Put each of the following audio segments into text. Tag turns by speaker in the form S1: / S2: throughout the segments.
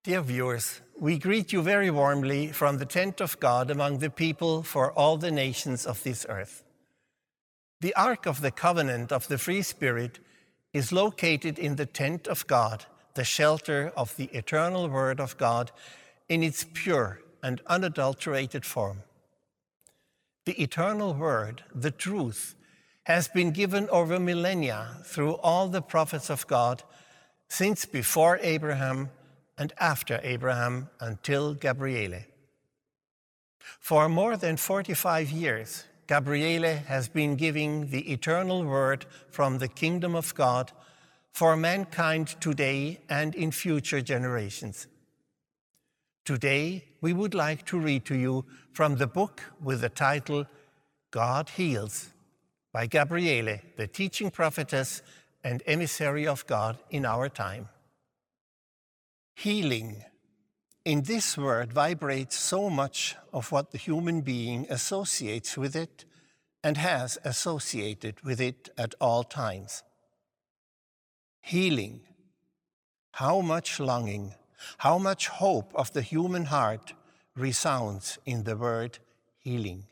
S1: Dear viewers, we greet you very warmly from the tent of God among the people for all the nations of this earth. The Ark of the Covenant of the Free Spirit is located in the tent of God, the shelter of the eternal Word of God in its pure and unadulterated form. The eternal Word, the truth, has been given over millennia through all the prophets of God, since before Abraham and after Abraham until Gabriele. For more than 45 years, Gabriele has been giving the eternal word from the kingdom of God for mankind today and in future generations. Today, we would like to read to you from the book with the title God Heals by Gabriele, the teaching prophetess and emissary of God in our time. Healing. In this word vibrates so much of what the human being associates with it and has associated with it at all times. Healing. How much longing, how much hope of the human heart resounds in the word healing.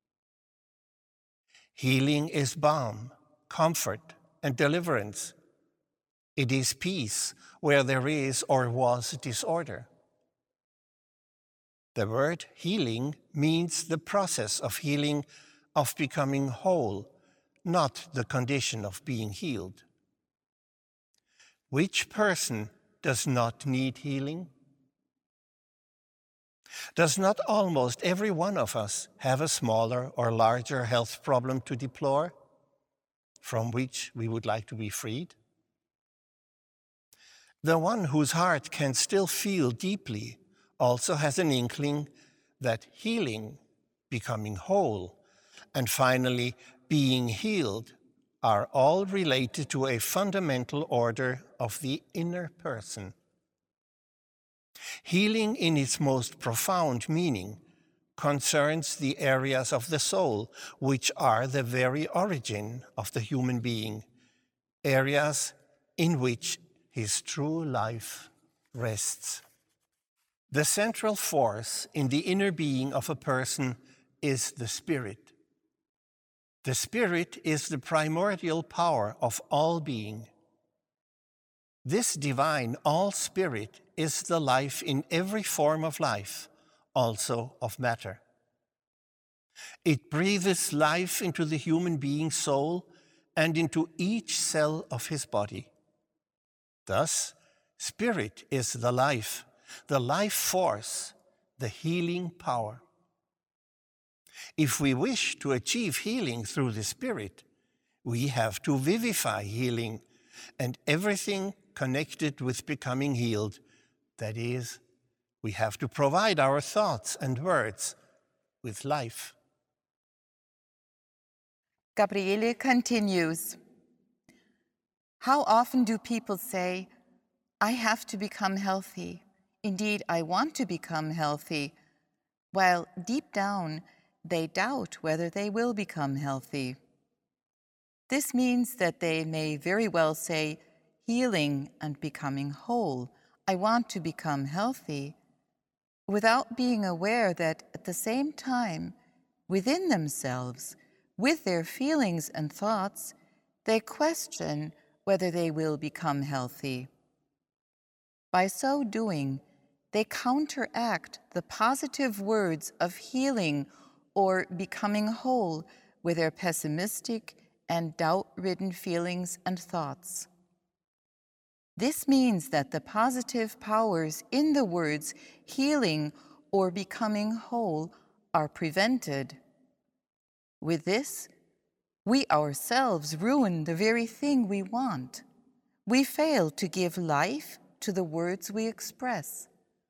S1: Healing is balm, comfort, and deliverance. It is peace where there is or was disorder. The word healing means the process of healing, of becoming whole, not the condition of being healed. Which person does not need healing? Does not almost every one of us have a smaller or larger health problem to deplore, from which we would like to be freed? The one whose heart can still feel deeply also has an inkling that healing, becoming whole, and finally being healed are all related to a fundamental order of the inner person. Healing in its most profound meaning concerns the areas of the soul which are the very origin of the human being, areas in which his true life rests. The central force in the inner being of a person is the spirit. The spirit is the primordial power of all being. This divine all-spirit is the life in every form of life, also of matter. It breathes life into the human being's soul and into each cell of his body. Thus, spirit is the life force, the healing power. If we wish to achieve healing through the spirit, we have to vivify healing and everything connected with becoming healed. That is, we have to provide our thoughts and words with life.
S2: Gabriele continues. How often do people say, I have to become healthy. Indeed, I want to become healthy, while deep down they doubt whether they will become healthy. This means that they may very well say, healing and becoming whole, I want to become healthy, without being aware that at the same time, within themselves, with their feelings and thoughts, they question whether they will become healthy. By so doing, they counteract the positive words of healing or becoming whole with their pessimistic and doubt-ridden feelings and thoughts. This means that the positive powers in the words healing or becoming whole are prevented. With this, we ourselves ruin the very thing we want. We fail to give life to the words we express.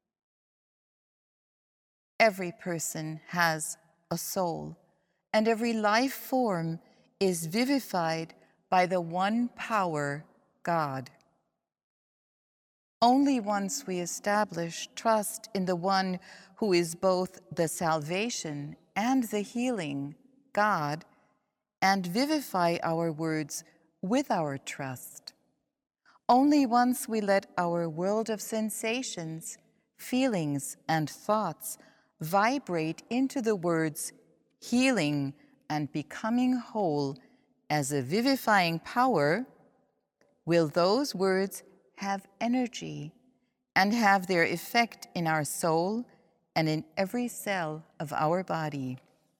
S2: Every person has a soul, and every life form is vivified by the one power, God. Only once we establish trust in the one who is both the salvation and the healing, God, and vivify our words with our trust. Only once we let our world of sensations feelings, and thoughts vibrate into the words healing and becoming whole as a vivifying power, will those words have energy and have their effect in our soul and in every cell of our body.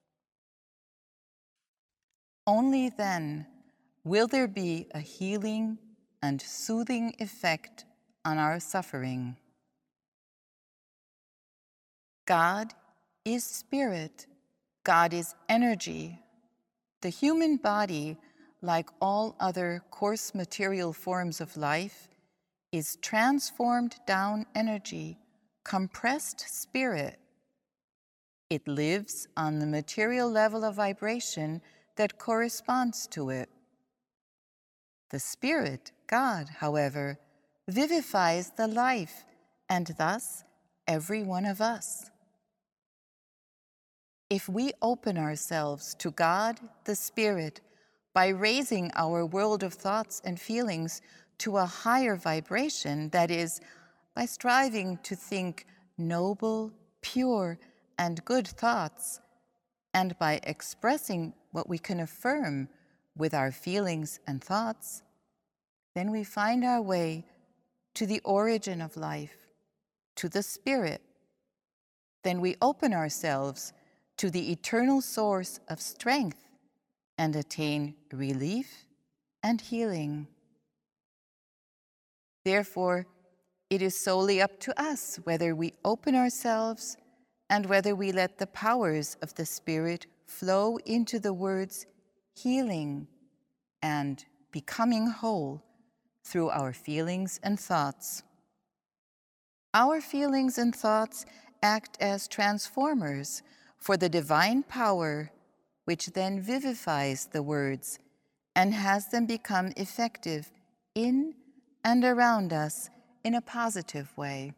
S2: Only then will there be a healing and soothing effect on our suffering. God is spirit. God is energy. The human body, like all other coarse material forms of life, is transformed down energy, compressed spirit. It lives on the material level of vibration that corresponds to it. The Spirit, God, however, vivifies the life, and thus every one of us. If we open ourselves to God, the Spirit, by raising our world of thoughts and feelings to a higher vibration, that is, by striving to think noble, pure, and good thoughts, and by expressing what we can affirm with our feelings and thoughts, then we find our way to the origin of life, to the Spirit. Then we open ourselves to the eternal source of strength and attain relief and healing. Therefore, it is solely up to us whether we open ourselves and whether we let the powers of the Spirit flow into the words healing and becoming whole through our feelings and thoughts. Our feelings and thoughts act as transformers for the divine power, which then vivifies the words and has them become effective in and around us in a positive way.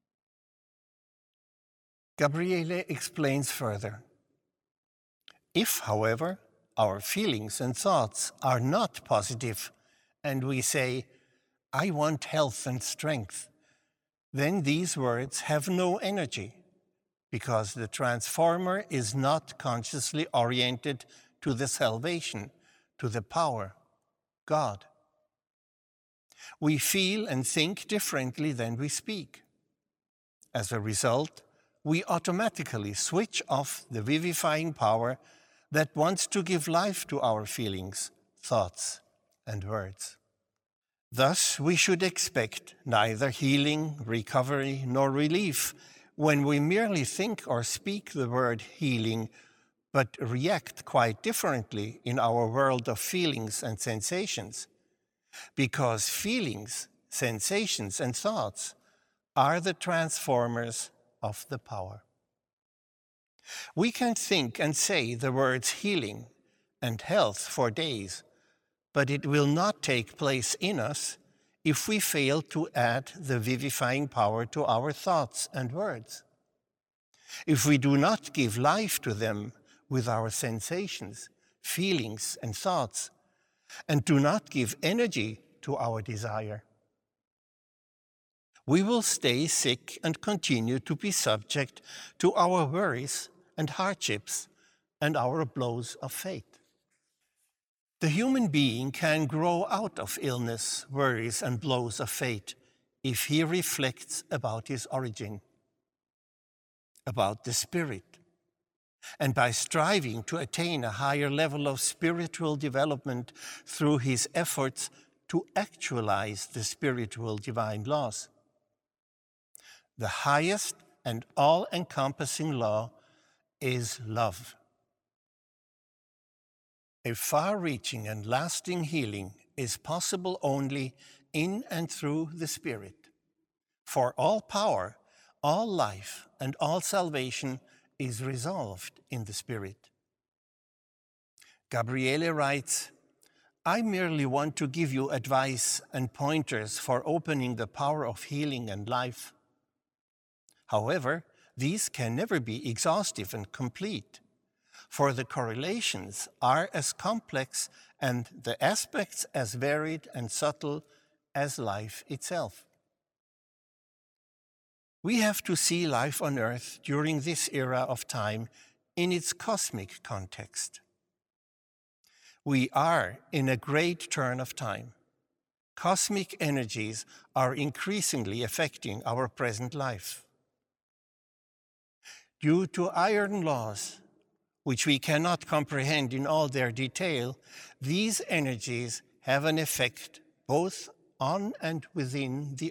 S1: Gabriele explains further. If, however, our feelings and thoughts are not positive, and we say, I want health and strength, then these words have no energy, because the transformer is not consciously oriented to the salvation, to the power, God. We feel and think differently than we speak. As a result, we automatically switch off the vivifying power that wants to give life to our feelings, thoughts, and words. Thus, we should expect neither healing, recovery, nor relief when we merely think or speak the word healing, but react quite differently in our world of feelings and sensations. Because feelings, sensations, and thoughts are the transformers of the power. We can think and say the words healing and health for days, but it will not take place in us if we fail to add the vivifying power to our thoughts and words. If we do not give life to them with our sensations, feelings, and thoughts, and do not give energy to our desire, we will stay sick and continue to be subject to our worries and hardships and our blows of fate. The human being can grow out of illness, worries, and blows of fate if he reflects about his origin, about the Spirit, and by striving to attain a higher level of spiritual development through his efforts to actualize the spiritual divine laws. The highest and all-encompassing law is love. A far-reaching and lasting healing is possible only in and through the Spirit. For all power, all life, and all salvation is resolved in the Spirit. Gabriele writes, I merely want to give you advice and pointers for opening the power of healing and life. However, these can never be exhaustive and complete, for the correlations are as complex and the aspects as varied and subtle as life itself. We have to see life on Earth during this era of time in its cosmic context. We are in a great turn of time. Cosmic energies are increasingly affecting our present life. Due to iron laws, which we cannot comprehend in all their detail, these energies have an effect both on and within the